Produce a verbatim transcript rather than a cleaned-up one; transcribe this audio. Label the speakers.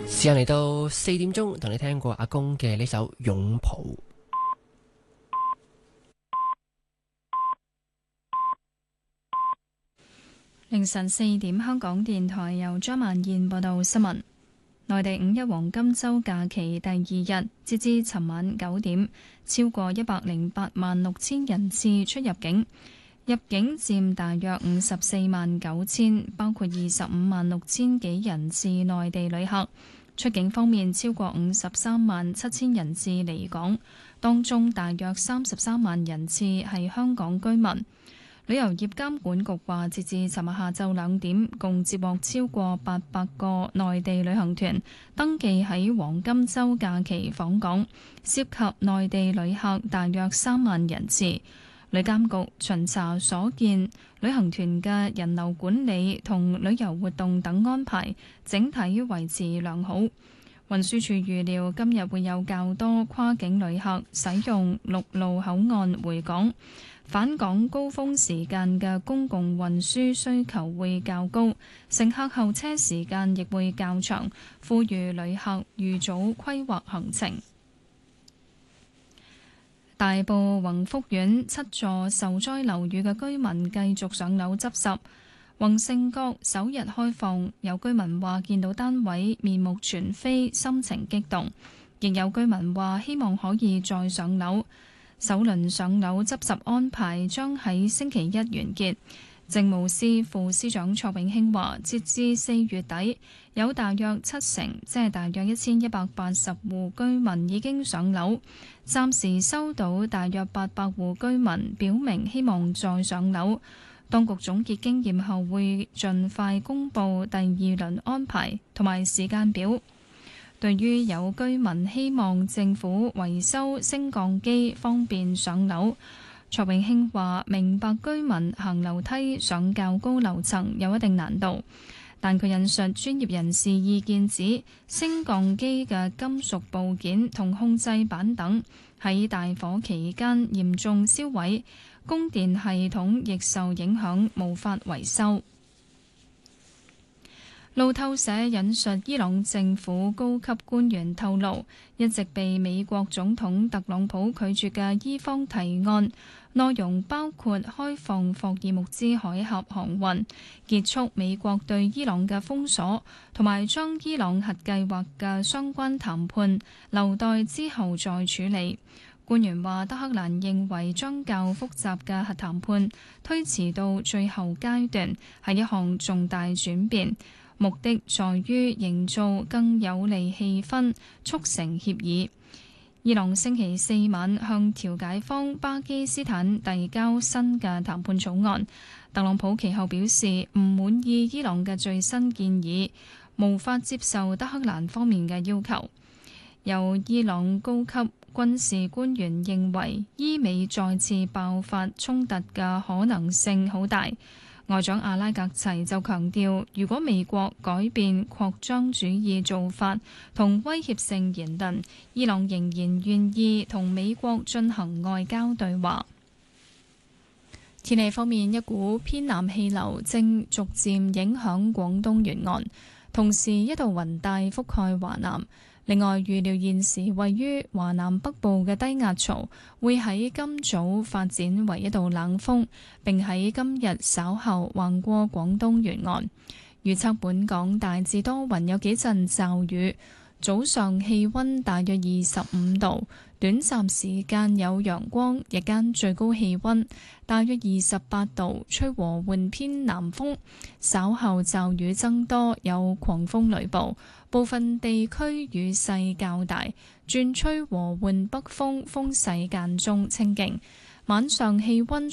Speaker 1: 時間嚟到四點鐘，同你聽過阿公嘅呢首《擁抱》。
Speaker 2: 凌晨四點，香港電台由張曼燕報道新聞。內地五一黃金週假期第二日，截至尋晚九點，超過一百零八萬六千人次出入境，入境佔大約五十四萬九千，包括二十五萬六千幾人次內地旅客。出境方面，超過五十三萬七千人次離港，當中大約三十三萬人次係香港居民。旅遊業監管局話，截至尋日下晝兩點，共接獲超過八百個內地旅行團登記喺黃金週假期訪港，涉及內地旅客大約三萬人次。旅監局巡查所見，旅行團嘅人流管理同旅遊活動等安排整體維持良好。運輸署預料今日會有較多跨境旅客使用陸路口岸回港，返港高峰時間嘅公共運輸需求會較高，乘客候車時間亦會較長，呼籲旅客預早規劃行程。大埔宏福苑七座受災樓宇嘅居民繼續上樓執拾。宏盛閣首日開放，有居民話見到單位面目全非，心情激動，亦有居民話希望可以再上樓。首輪上樓執拾安排將喺星期一完結。政務司副司長卓永興話，截至四月底，有大約七成，即係大約一千一百八十戶居民已經上樓。暫時收到大約八百戶居民表明希望再上樓。當局總結經驗後，會盡快公布第二輪安排同埋時間表。對於有居民希望政府維修升降機方便上樓，卓永興話明白居民行樓梯上較高樓層有一定難度，但佢引述專業人士意見指，升降機嘅金屬部件同控制板等喺大火期間嚴重燒毀，供電系統亦受影響，無法維修。路透社引述伊朗政府高級官員透露，一直被美國總統特朗普拒絕嘅伊方提案，內容包括開放霍爾木茲海峽航運、結束美國對伊朗嘅封鎖，同埋將伊朗核計劃嘅相關談判留待之後再處理。官員話，德黑蘭認為將較複雜嘅核談判推遲到最後階段係一項重大轉變，目的在於營造更有利氣氛，促成協議。伊朗星期四晚向調解方巴基斯坦遞交新嘅談判草案，特朗普其後表示唔滿意伊朗嘅最新建議，無法接受德黑蘭方面嘅要求。由伊朗高級軍事官員認為，伊美再次爆發衝突嘅可能性好大。外長阿拉格齊就強調，如果美國改變擴張主義做法同威脅性言論，伊朗仍然願意同美國進行外交對話。天氣方面，一股偏南氣流正逐漸影響廣東沿岸，同時一道雲帶覆蓋華南。另外，預料現時位於華南北部嘅低壓槽會喺今早發展為一道冷鋒，並喺今日稍後橫過廣東沿岸。預測本港大致多雲，有幾陣驟雨。早上氣溫大約二十五度，短暫時間有陽光，日間最高氣溫大約二十八度，吹和緩偏南風。稍後驟雨增多，有狂風雷暴，部分地區雨勢較大，轉吹和緩北風，風勢間中清勁。晚上氣溫